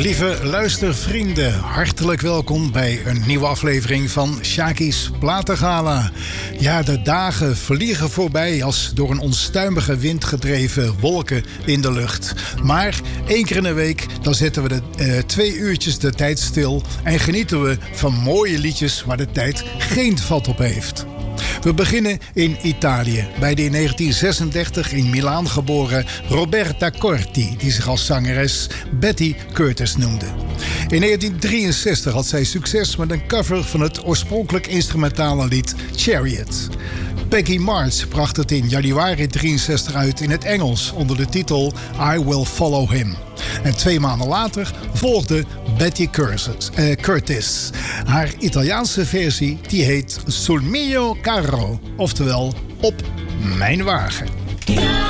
Lieve luistervrienden, hartelijk welkom bij een nieuwe aflevering van Sjaki's Platengala. Ja, de dagen vliegen voorbij als door een onstuimige wind gedreven wolken in de lucht. Maar 1 keer in de week, dan zetten we de 2 uurtjes de tijd stil en genieten we van mooie liedjes waar de tijd geen vat op heeft. We beginnen in Italië, bij de in 1936 in Milaan geboren Roberta Corti, die zich als zangeres Betty Curtis noemde. In 1963 had zij succes met een cover van het oorspronkelijk instrumentale lied Chariot. Peggy March bracht het in januari 1963 uit in het Engels onder de titel I Will Follow Him. En 2 maanden later volgde Betty Curtis. Haar Italiaanse versie die heet Sul mio carro, oftewel op mijn wagen.